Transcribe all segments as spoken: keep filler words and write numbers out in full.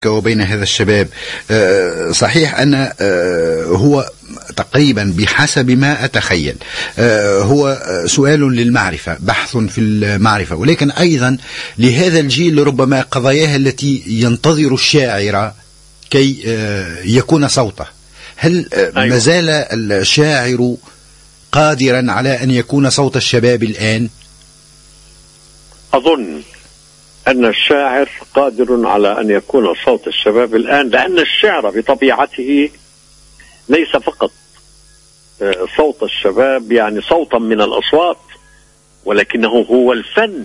وبين هذا الشباب. صحيح أن هو تقريبا بحسب ما أتخيل هو سؤال للمعرفة، بحث في المعرفة، ولكن أيضا لهذا الجيل ربما قضاياها التي ينتظر الشاعر كي يكون صوته. هل ما زال الشاعر قادرا على أن يكون صوت الشباب الآن؟ أظن أن الشاعر قادر على أن يكون صوت الشباب الآن، لأن الشعر بطبيعته ليس فقط صوت الشباب، يعني صوتا من الأصوات، ولكنه هو الفن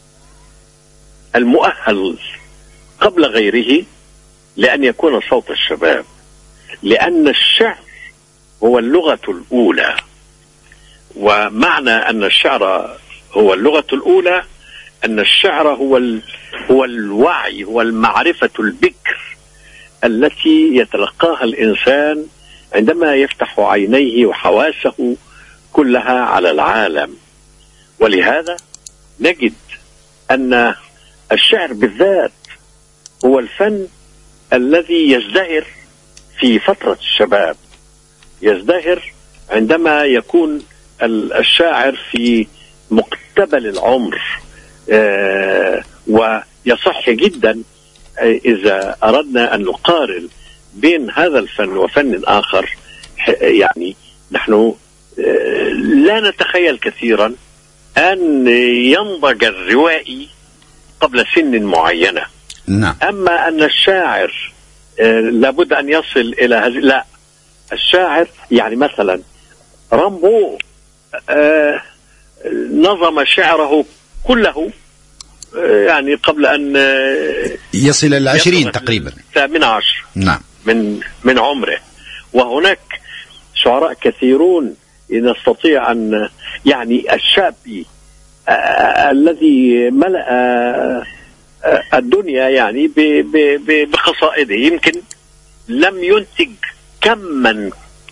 المؤهل قبل غيره لأن يكون صوت الشباب، لأن الشعر هو اللغة الأولى. ومعنى أن الشعر هو اللغة الأولى أن الشعر هو ال... هو الوعي، هو المعرفة البكر التي يتلقاها الإنسان عندما يفتح عينيه وحواسه كلها على العالم. ولهذا نجد أن الشعر بالذات هو الفن الذي يزدهر في فترة الشباب، يزدهر عندما يكون الشاعر في مقتبل العمر. آه ويصح جدا إذا أردنا أن نقارن بين هذا الفن وفن آخر، يعني نحن آه لا نتخيل كثيرا أن ينضج الروائي قبل سن معينة. نعم. أما أن الشاعر آه لابد أن يصل إلى هذه، لا، الشاعر يعني مثلا رامبو آه نظم شعره كله يعني قبل أن يصل إلى العشرين تقريبا، الثامن عشر نعم من من عمره. وهناك شعراء كثيرون نستطيع أن يعني الشابي الذي ملأ الدنيا يعني بقصائده، يمكن لم ينتج كما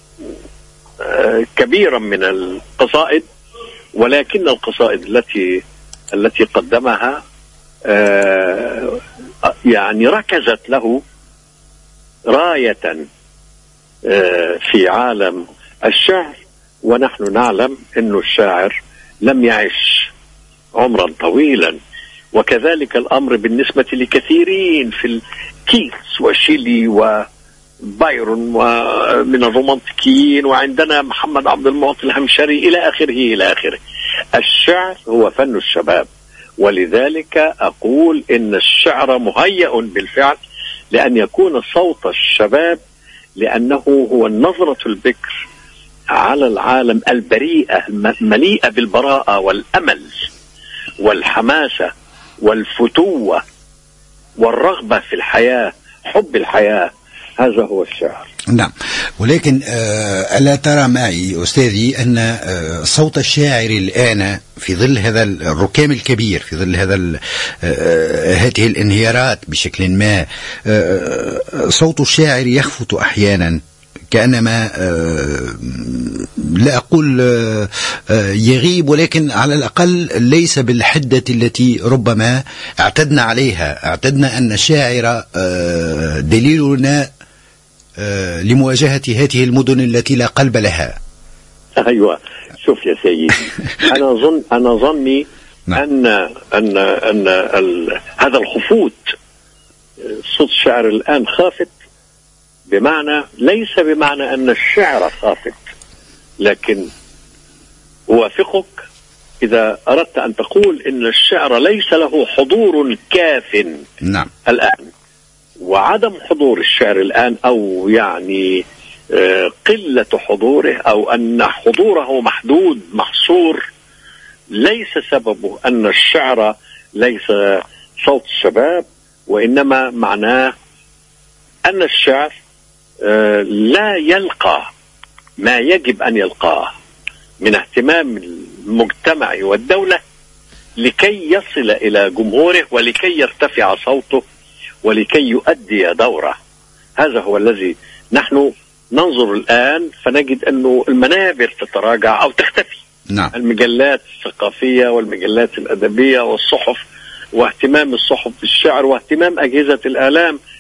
كبيرا من القصائد، ولكن القصائد التي التي قدمها آه يعني ركزت له راية آه في عالم الشعر. ونحن نعلم أن الشاعر لم يعش عمرا طويلا، وكذلك الأمر بالنسبة لكثيرين في الكيتس وشيلي وبايرون ومن الرومانتيكيين، وعندنا محمد عبد المعطي الهمشري إلى آخره إلى آخره. الشعر هو فن الشباب، ولذلك أقول إن الشعر مهيأ بالفعل لأن يكون صوت الشباب، لأنه هو النظرة البكر على العالم البريئة مليئة بالبراءة والأمل والحماسة والفتوة والرغبة في الحياة، حب الحياة. هذا هو الشعر. نعم، ولكن ألا ترى معي أستاذي أن صوت الشاعر الآن في ظل هذا الركام الكبير، في ظل هذا هذه الانهيارات بشكل ما، صوت الشاعر يخفت أحيانا، كأنما لا أقول يغيب، ولكن على الأقل ليس بالحدة التي ربما اعتدنا عليها. اعتدنا أن الشاعر دليلنا لمواجهة هذه المدن التي لا قلب لها. أيوة، شوف يا سيدي، أنا ظن أنا ظني أن أن أن ال... هذا الخفوت صوت الشعر الآن خافت، بمعنى ليس بمعنى أن الشعر خافت، لكن أوافقك إذا أردت أن تقول إن الشعر ليس له حضور كاف. نعم. الآن، وعدم حضور الشعر الآن، أو يعني قلة حضوره، أو أن حضوره محدود محصور، ليس سببه أن الشعر ليس صوت الشباب، وإنما معناه أن الشعر لا يلقى ما يجب أن يلقاه من اهتمام المجتمع والدولة لكي يصل إلى جمهوره، ولكي يرتفع صوته، ولكي يؤدي دوره. هذا هو الذي نحن ننظر الآن، فنجد أنه المنابر تتراجع أو تختفي. نعم. المجلات الثقافية والمجلات الأدبية والصحف، واهتمام الصحف بالشعر، واهتمام أجهزة الإعلام